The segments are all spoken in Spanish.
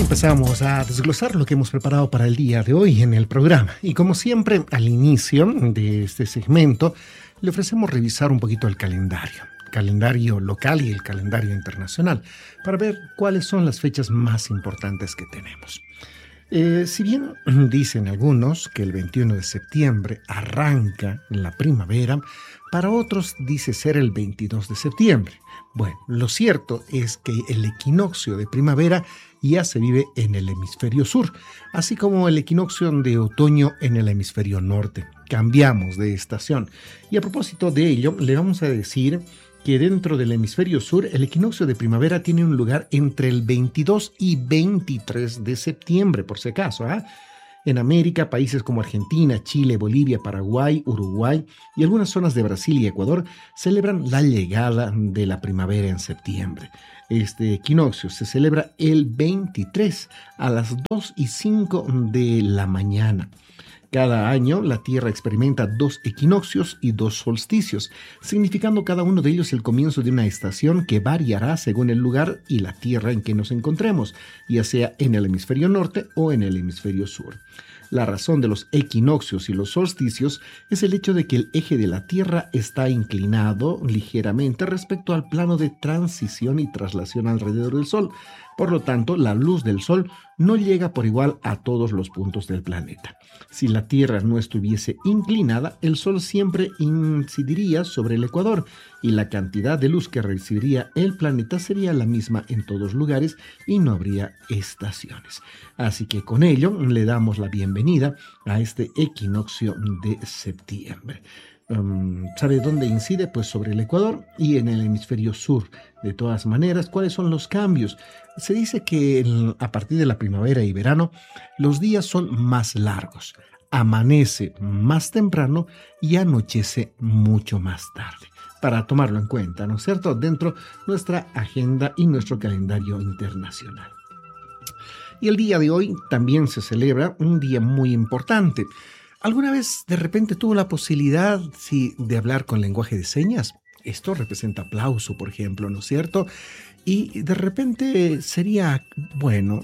Empezamos a desglosar lo que hemos preparado para el día de hoy en el programa. Y como siempre, al inicio de este segmento, le ofrecemos revisar un poquito el calendario local y el calendario internacional, para ver cuáles son las fechas más importantes que tenemos. Si bien dicen algunos que el 21 de septiembre arranca la primavera, para otros dice ser el 22 de septiembre. Bueno, lo cierto es que el equinoccio de primavera ya se vive en el hemisferio sur, así como el equinoccio de otoño en el hemisferio norte. Cambiamos de estación. Y a propósito de ello, le vamos a decir que dentro del hemisferio sur, el equinoccio de primavera tiene un lugar entre el 22 y 23 de septiembre, por si acaso, ¿eh? En América, países como Argentina, Chile, Bolivia, Paraguay, Uruguay y algunas zonas de Brasil y Ecuador celebran la llegada de la primavera en septiembre. Este equinoccio se celebra el 23 a las 2:05 de la mañana. Cada año la Tierra experimenta 2 equinoccios y 2 solsticios, significando cada uno de ellos el comienzo de una estación que variará según el lugar y la Tierra en que nos encontremos, ya sea en el hemisferio norte o en el hemisferio sur. La razón de los equinoccios y los solsticios es el hecho de que el eje de la Tierra está inclinado ligeramente respecto al plano de transición y traslación alrededor del Sol. Por lo tanto, la luz del Sol no llega por igual a todos los puntos del planeta. Si la Tierra no estuviese inclinada, el Sol siempre incidiría sobre el ecuador y la cantidad de luz que recibiría el planeta sería la misma en todos lugares y no habría estaciones. Así que con ello le damos la bienvenida a este equinoccio de septiembre. ¿Sabe dónde incide? Pues sobre el ecuador y en el hemisferio sur. De todas maneras, ¿cuáles son los cambios? Se dice que a partir de la primavera y verano, los días son más largos, amanece más temprano y anochece mucho más tarde. Para tomarlo en cuenta, ¿no es cierto?, dentro de nuestra agenda y nuestro calendario internacional. Y el día de hoy también se celebra un día muy importante. ¿Alguna vez de repente tuvo la posibilidad, de hablar con lenguaje de señas? Esto representa aplauso, por ejemplo, ¿no es cierto? Y de repente sería bueno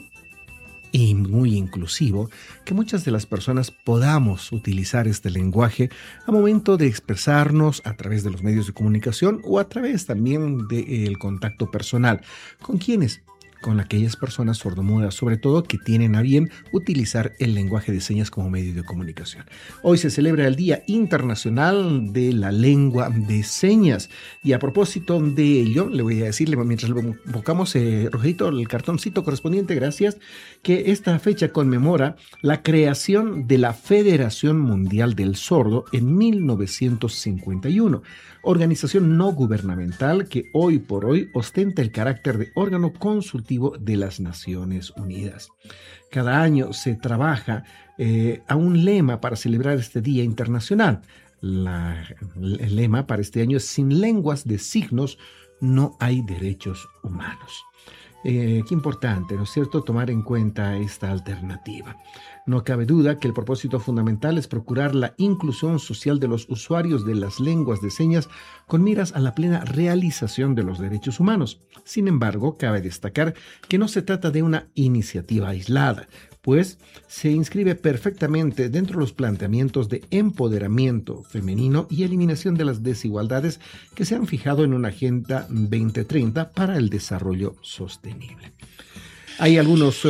y muy inclusivo que muchas de las personas podamos utilizar este lenguaje a momento de expresarnos a través de los medios de comunicación o a través también del contacto personal. ¿Con quiénes? Con aquellas personas sordomudas, sobre todo que tienen a bien utilizar el lenguaje de señas como medio de comunicación. Hoy se celebra el Día Internacional de la Lengua de Señas y a propósito de ello, le voy a decirle, mientras le buscamos, Rogerito, el cartoncito correspondiente, gracias, que esta fecha conmemora la creación de la Federación Mundial del Sordo en 1951, organización no gubernamental que hoy por hoy ostenta el carácter de órgano consultivo de las Naciones Unidas. Cada año se trabaja a un lema para celebrar este Día Internacional. El lema para este año es: sin lenguas de signos no hay derechos humanos. Qué importante, ¿no es cierto?, tomar en cuenta esta alternativa. No cabe duda que el propósito fundamental es procurar la inclusión social de los usuarios de las lenguas de señas con miras a la plena realización de los derechos humanos. Sin embargo, cabe destacar que no se trata de una iniciativa aislada, pues se inscribe perfectamente dentro de los planteamientos de empoderamiento femenino y eliminación de las desigualdades que se han fijado en una Agenda 2030 para el desarrollo sostenible. Hay algunos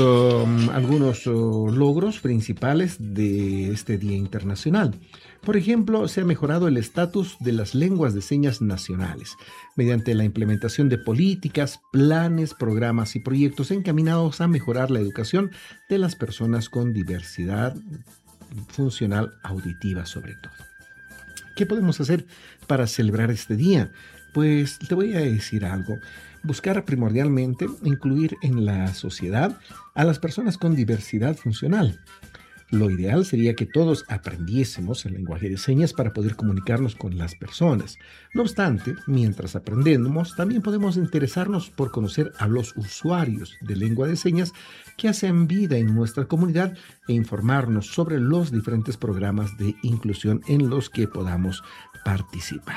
logros principales de este Día Internacional. Por ejemplo, se ha mejorado el estatus de las lenguas de señas nacionales mediante la implementación de políticas, planes, programas y proyectos encaminados a mejorar la educación de las personas con diversidad funcional auditiva sobre todo. ¿Qué podemos hacer para celebrar este día? Pues te voy a decir algo. Buscar primordialmente incluir en la sociedad a las personas con diversidad funcional. Lo ideal sería que todos aprendiésemos el lenguaje de señas para poder comunicarnos con las personas. No obstante, mientras aprendemos, también podemos interesarnos por conocer a los usuarios de lengua de señas que hacen vida en nuestra comunidad e informarnos sobre los diferentes programas de inclusión en los que podamos participar.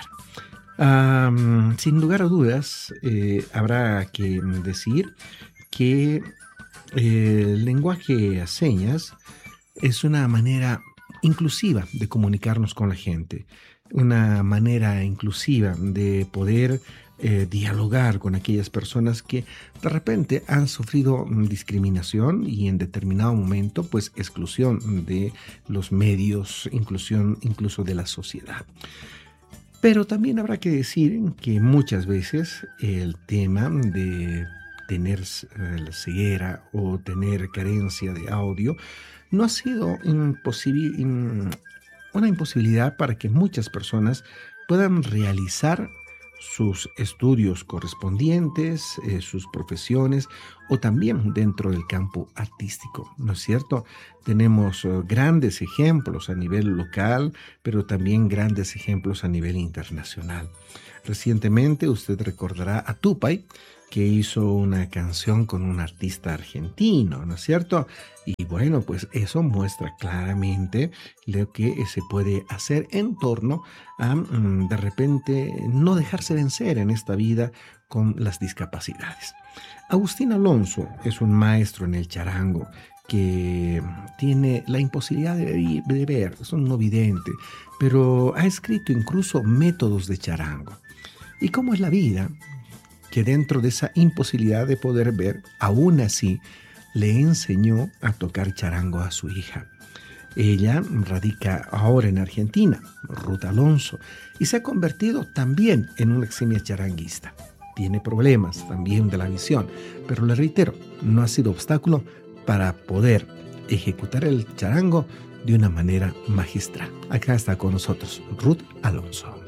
Sin lugar a dudas, habrá que decir que El lenguaje a señas es una manera inclusiva de comunicarnos con la gente, una manera inclusiva de poder dialogar con aquellas personas que de repente han sufrido discriminación y en determinado momento pues exclusión de los medios, inclusión incluso de la sociedad. Pero también habrá que decir que muchas veces el tema de tener la ceguera o tener carencia de audio no ha sido una imposibilidad para que muchas personas puedan realizar sus estudios correspondientes, sus profesiones o también dentro del campo artístico, ¿no es cierto? Tenemos grandes ejemplos a nivel local, pero también grandes ejemplos a nivel internacional. Recientemente usted recordará a Tupac, que hizo una canción con un artista argentino, ¿no es cierto? Y bueno, pues eso muestra claramente lo que se puede hacer en torno a, de repente, no dejarse vencer en esta vida con las discapacidades. Agustín Alonso es un maestro en el charango que tiene la imposibilidad de ver, es un no vidente, pero ha escrito incluso métodos de charango. ¿Y cómo es la vida? Que dentro de esa imposibilidad de poder ver, aún así, le enseñó a tocar charango a su hija. Ella radica ahora en Argentina, Ruth Alonso, y se ha convertido también en una eximia charanguista. Tiene problemas también de la visión, pero le reitero, no ha sido obstáculo para poder ejecutar el charango de una manera magistral. Acá está con nosotros Ruth Alonso.